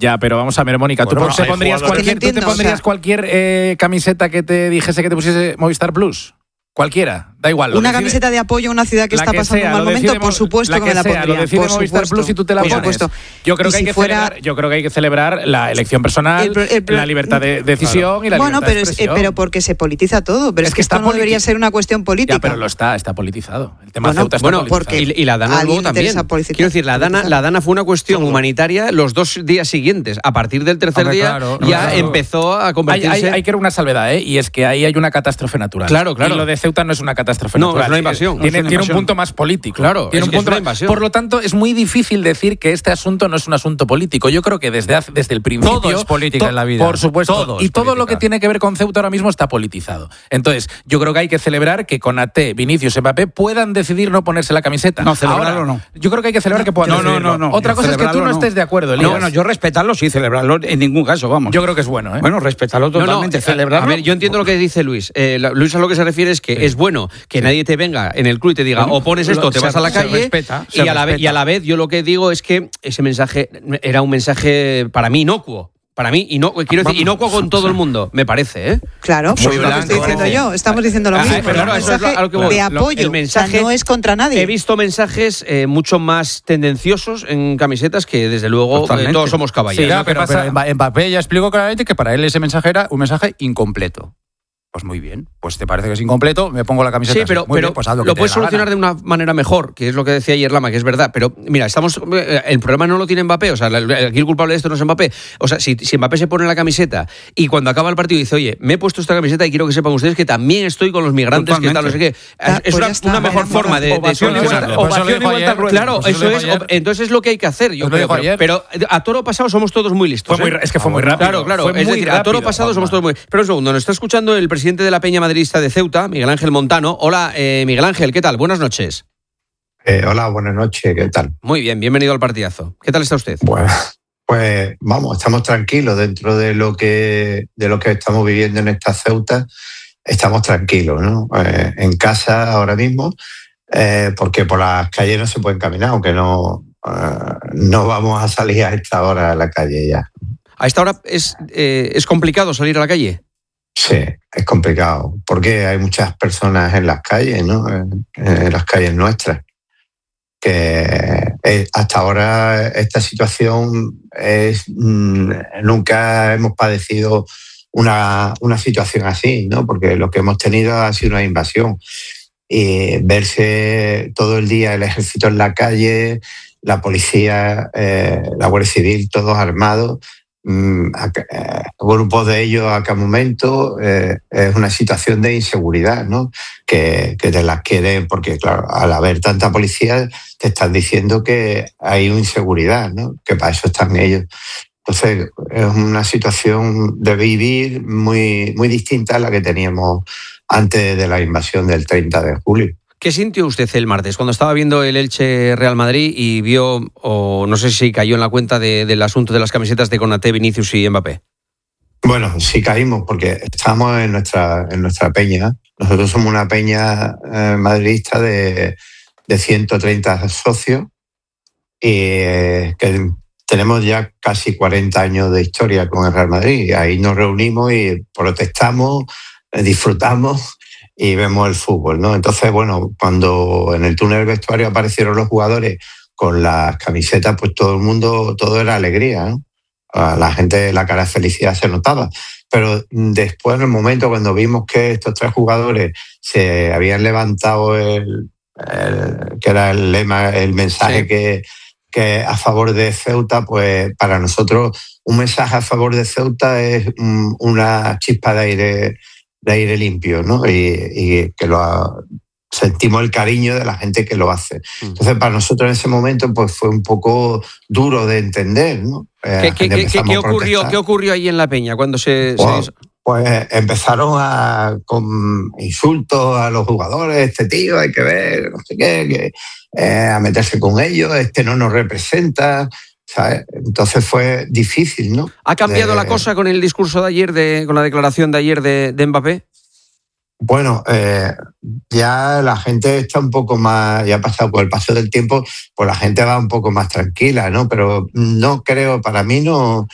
Ya, pero vamos a ver, Mónica, Bueno, ¿tú te pondrías cualquier camiseta que te dijese que te pusiese Movistar Plus? Cualquiera, da igual. Una camiseta de apoyo a una ciudad que está pasando un mal momento, por supuesto que me la pondría. Lo decide Movistar Plus y tú te la pones. Yo creo que hay que celebrar la elección personal, la libertad de decisión y la libertad de expresión. Pero porque se politiza todo. Pero es que esto no debería ser una cuestión política. Ya, pero lo está politizado. El tema Ceuta está politizado. Y la Dana luego también. Quiero decir, la Dana fue una cuestión humanitaria los 2 días siguientes. A partir del tercer día empezó a convertirse... Hay que ver una salvedad, y es que ahí hay una catástrofe natural. Claro. Y lo de Ceuta no es una catástrofe natural. Es una invasión. Tiene un punto más político. Claro, tiene un punto una invasión. Por lo tanto, es muy difícil decir que este asunto no es un asunto político. Yo creo que desde el principio... Todo es política en la vida. Por supuesto. Todo lo que tiene que ver con Ceuta ahora mismo está politizado. Entonces, yo creo que hay que celebrar que Konaté, Vinicius y Mbappé puedan decidir no ponerse la camiseta. No, celebrarlo no. Yo creo que hay que celebrar que puedan decidirlo. No. Otra cosa es que tú no estés de acuerdo, Elías. Bueno, yo respetarlo sí, celebrarlo en ningún caso, vamos. Yo creo que es bueno, Bueno, respetarlo totalmente, celebrarlo. A ver, yo entiendo lo que dice Luis. Luis a lo que se refiere es que es bueno que nadie te venga en el club y te diga o pones esto o te vas a la calle. Y a la vez yo lo que digo es que ese mensaje era un mensaje para mí inocuo. Para mí, quiero decir, inocuo con todo el mundo, me parece, ¿eh? Claro, pues lo que estoy diciendo yo. Estamos diciendo lo mismo. Pero claro, eso es a lo que voy. De apoyo, el mensaje, no es contra nadie. He visto mensajes mucho más tendenciosos en camisetas que, desde luego, todos somos caballeros. Sí, pero Mbappé ya explicó claramente que para él ese mensaje era un mensaje incompleto. Pues muy bien, pues te parece que es incompleto, me pongo la camiseta. Sí, pero bien, pues lo puedes solucionar de una manera mejor, que es lo que decía ayer Lama, que es verdad. Pero mira, el problema no lo tiene Mbappé, o sea, aquí el culpable de esto no es Mbappé. O sea, si Mbappé se pone la camiseta y cuando acaba el partido dice, oye, me he puesto esta camiseta y quiero que sepan ustedes que también estoy con los migrantes, que tal, no sé qué. Es una mejor forma de solucionarlo. Claro, eso es. Entonces es lo que hay que hacer, yo creo. Pero a toro pasado somos todos muy listos. Es que fue muy rápido. Claro. Es decir, a toro pasado somos todos muy... Pero un segundo, nos está escuchando el presidente de la Peña Madridista de Ceuta, Miguel Ángel Montano. Hola, Miguel Ángel, ¿qué tal? Buenas noches. Hola, buenas noches, ¿qué tal? Muy bien, bienvenido al partidazo. ¿Qué tal está usted? Bueno, pues vamos, estamos tranquilos dentro de lo que estamos viviendo en esta Ceuta. Estamos tranquilos, ¿no? En casa ahora mismo, porque por las calles no se pueden caminar, aunque no vamos a salir a esta hora a la calle ya. ¿A esta hora es complicado salir a la calle? Sí, es complicado, porque hay muchas personas en las calles, ¿no? En las calles nuestras. Que hasta ahora esta situación nunca hemos padecido una situación así, ¿no? Porque lo que hemos tenido ha sido una invasión. Y verse todo el día el ejército en la calle, la policía, la Guardia Civil, todos armados, grupos de ellos a cada momento, es una situación de inseguridad, ¿no? Que te las quieren, porque claro, al haber tanta policía te están diciendo que hay inseguridad, ¿no? Que para eso están ellos. Entonces es una situación de vivir muy, muy distinta a la que teníamos antes de la invasión del 30 de julio. ¿Qué sintió usted el martes cuando estaba viendo el Elche Real Madrid y vio, o no sé si cayó en la cuenta del asunto de las camisetas de Konaté, Vinicius y Mbappé? Bueno, sí caímos porque estábamos en nuestra peña. Nosotros somos una peña madridista de 130 socios y que tenemos ya casi 40 años de historia con el Real Madrid. Ahí nos reunimos y protestamos, disfrutamos y vemos el fútbol, ¿no? Entonces, bueno, cuando en el túnel del vestuario aparecieron los jugadores con las camisetas, pues todo era alegría, ¿no? A la gente la cara de felicidad se notaba. Pero después, en el momento cuando vimos que estos 3 jugadores se habían levantado que era el lema, el mensaje que a favor de Ceuta, pues para nosotros un mensaje a favor de Ceuta es una chispa de aire limpio, ¿no? Y que sentimos el cariño de la gente que lo hace. Entonces, para nosotros en ese momento pues fue un poco duro de entender, ¿no? ¿Qué ocurrió ahí en la peña cuando Pues empezaron con insultos a los jugadores, este tío hay que ver, no sé qué, a meterse con ellos, no nos representa, ¿sabes? Entonces fue difícil, ¿no? ¿Ha cambiado la cosa con el discurso de ayer, con la declaración de ayer de Mbappé? Bueno, ya la gente está un poco más, ya ha pasado con el paso del tiempo, pues la gente va un poco más tranquila, ¿no? Pero no creo, para mí no